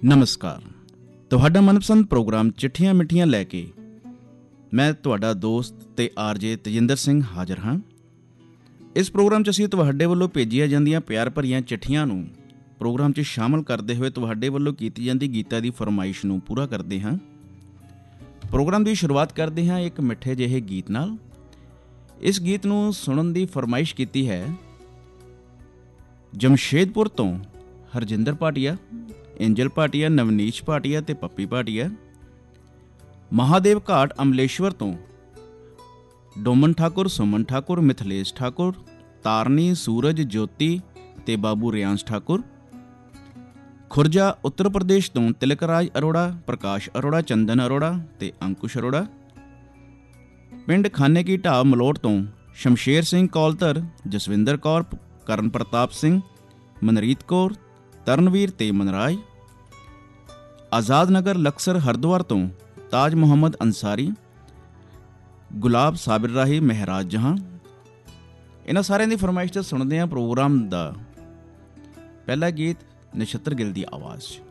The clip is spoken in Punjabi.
ਨਮਸਕਾਰ। ਤੁਹਾਡਾ ਮਨਪਸੰਦ ਪ੍ਰੋਗਰਾਮ ਚਿੱਠੀਆਂ ਮਿੱਠੀਆਂ ਲੈ ਕੇ ਮੈਂ ਤੁਹਾਡਾ ਦੋਸਤ ਤੇ ਆਰਜੇ ਤਜਿੰਦਰ ਸਿੰਘ ਹਾਜ਼ਰ ਹਾਂ। ਇਸ ਪ੍ਰੋਗਰਾਮ 'ਚ ਅਸੀਂ ਤੁਹਾਡੇ ਵੱਲੋਂ ਭੇਜੀਆਂ ਜਾਂਦੀਆਂ ਪਿਆਰ ਭਰੀਆਂ ਚਿੱਠੀਆਂ ਨੂੰ ਪ੍ਰੋਗਰਾਮ 'ਚ ਸ਼ਾਮਲ ਕਰਦੇ ਹੋਏ ਤੁਹਾਡੇ ਵੱਲੋਂ ਕੀਤੀ ਜਾਂਦੀ ਗੀਤਾਂ ਦੀ ਫਰਮਾਇਸ਼ ਨੂੰ ਪੂਰਾ ਕਰਦੇ ਹਾਂ। ਪ੍ਰੋਗਰਾਮ ਦੀ ਸ਼ੁਰੂਆਤ ਕਰਦੇ ਹਾਂ ਇੱਕ ਮਿੱਠੇ ਜਿਹੇ ਗੀਤ ਨਾਲ। ਇਸ ਗੀਤ ਨੂੰ ਸੁਣਨ ਦੀ ਫਰਮਾਇਸ਼ ਕੀਤੀ ਹੈ ਜਮਸ਼ੇਦਪੁਰ ਤੋਂ ਹਰਜਿੰਦਰ ਭਾਟੀਆ, ਇੰਜਲ ਭਾਟੀਆ, ਨਵਨੀਸ਼ ਭਾਟੀਆ ਤੇ ਪੱਪੀ ਭਾਟੀਆ। ਮਹਾਦੇਵ ਘਾਟ ਅਮਲੇਸ਼ਵਰ ਤੋਂ ਡੋਮਨ ਠਾਕੁਰ, ਸੁਮਨ ਠਾਕੁਰ, ਮਿਥਲੇਸ਼ ਠਾਕੁਰ, ਤਾਰਨੀ, ਸੂਰਜ, ਜੋਤੀ ਤੇ ਬਾਬੂ ਰਿਆਂਸ ਠਾਕੁਰ। ਖੁਰਜਾ ਉੱਤਰ ਪ੍ਰਦੇਸ਼ ਤੋਂ ਤਿਲਕਰਾਜ ਅਰੋੜਾ, ਪ੍ਰਕਾਸ਼ ਅਰੋੜਾ, ਚੰਦਨ ਅਰੋੜਾ ਤੇ ਅੰਕੁਸ਼ ਅਰੋੜਾ। ਪਿੰਡ ਖਾਨੇ ਕੀ ਢਾਬ ਮਲੋਟ ਤੋਂ ਸ਼ਮਸ਼ੇਰ ਸਿੰਘ ਕੌਲਤਰ, ਜਸਵਿੰਦਰ ਕੌਰ, ਕਰਨ ਪ੍ਰਤਾਪ ਸਿੰਘ, ਮਨਰੀਤ ਕੌਰ, ਤਰਨਵੀਰ ਤੇ ਮਨਰਾਜ। ਆਜ਼ਾਦ ਨਗਰ ਲਕਸਰ ਹਰਿਦੁਆਰ ਤੋਂ ਤਾਜ ਮੁਹੰਮਦ ਅੰਸਾਰੀ, ਗੁਲਾਬ ਸਾਬਿਰ ਰਾਹੀ, ਮਹਿਰਾਜ ਜਹਾਂ। ਇਹਨਾਂ ਸਾਰਿਆਂ ਦੀ ਫਰਮਾਇਸ਼ 'ਤੇ ਸੁਣਦੇ ਹਾਂ ਪ੍ਰੋਗਰਾਮ ਦਾ ਪਹਿਲਾ ਗੀਤ ਨਛੱਤਰ ਗਿੱਲ ਦੀ ਆਵਾਜ਼ 'ਚ।